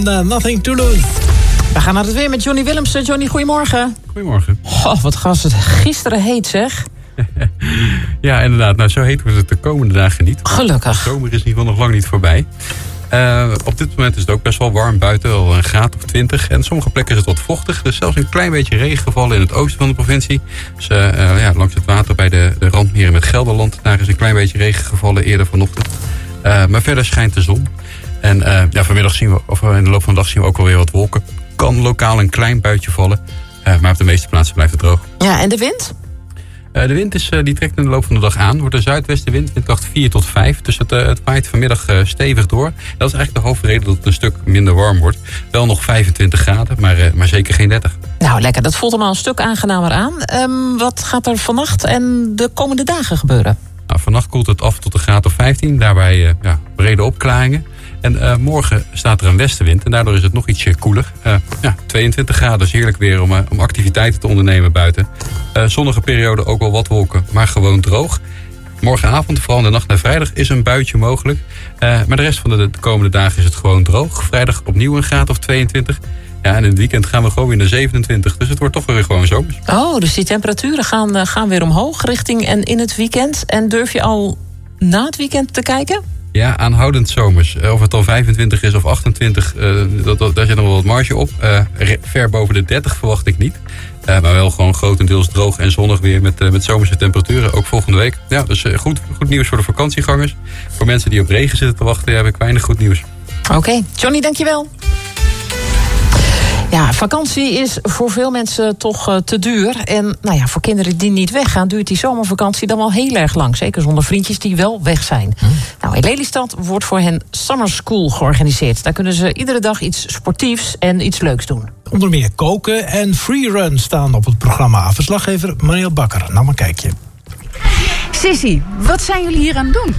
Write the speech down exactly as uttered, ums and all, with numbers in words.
Uh, nothing to lose. We gaan naar het weer met Johnny Willemsen. Johnny, goedemorgen. Goedemorgen. Oh, wat was het gisteren heet, zeg. Ja, inderdaad. Nou, zo heet wordt het de komende dagen niet. Gelukkig. De zomer is in ieder geval nog lang niet voorbij. Uh, op dit moment is het ook best wel warm buiten, al een graad of twintig. En sommige plekken is het wat vochtig. Er is zelfs een klein beetje regen gevallen in het oosten van de provincie. Dus uh, uh, ja, langs het water bij de, de randmeren met Gelderland. Daar is een klein beetje regen gevallen eerder vanochtend. Uh, maar verder schijnt de zon. En uh, ja, vanmiddag zien we, of in de loop van de dag zien we ook alweer wat wolken. Kan lokaal een klein buitje vallen. Uh, maar op de meeste plaatsen blijft het droog. Ja, en de wind? Uh, de wind is, uh, die trekt in de loop van de dag aan. Wordt een zuidwestenwind, windkracht vier tot vijf. Dus het, uh, het waait vanmiddag uh, stevig door. Dat is eigenlijk de hoofdreden dat het een stuk minder warm wordt. Wel nog vijfentwintig graden, maar, uh, maar zeker geen dertig. Nou, lekker. Dat voelt allemaal een stuk aangenamer aan. Um, wat gaat er vannacht en de komende dagen gebeuren? Nou, vannacht koelt het af tot een graad of vijftien. Daarbij uh, ja, brede opklaringen. En uh, morgen staat er een westenwind en daardoor is het nog ietsje koeler. Uh, ja, tweeëntwintig graden is heerlijk weer om, uh, om activiteiten te ondernemen buiten. Uh, zonnige periode ook wel wat wolken, maar gewoon droog. Morgenavond, vooral in de nacht naar vrijdag, is een buitje mogelijk. Uh, maar de rest van de, de komende dagen is het gewoon droog. Vrijdag opnieuw een graad of tweeëntwintig. Ja, en in het weekend gaan we gewoon weer naar zevenentwintig. Dus het wordt toch weer gewoon zomers. Oh, dus die temperaturen gaan, uh, gaan weer omhoog richting en in het weekend. En durf je al na het weekend te kijken? Ja, aanhoudend zomers. Of het al vijfentwintig is of achtentwintig, uh, dat, dat, daar zit nog wel wat marge op. Uh, ver boven de dertig verwacht ik niet. Uh, maar wel gewoon grotendeels droog en zonnig weer met, uh, met zomerse temperaturen. Ook volgende week. Ja, dus uh, goed, goed nieuws voor de vakantiegangers. Voor mensen die op regen zitten te wachten, ja, heb ik weinig goed nieuws. Oké, okay. Johnny, dankjewel. Ja, vakantie is voor veel mensen toch uh, te duur. En nou ja, voor kinderen die niet weggaan, duurt die zomervakantie dan wel heel erg lang. Zeker zonder vriendjes die wel weg zijn. Hm. Nou, in Lelystad wordt voor hen Summer School georganiseerd. Daar kunnen ze iedere dag iets sportiefs en iets leuks doen. Onder meer koken en freerun staan op het programma. Verslaggever Mariel Bakker, nam een kijkje. Sissy, wat zijn jullie hier aan het doen?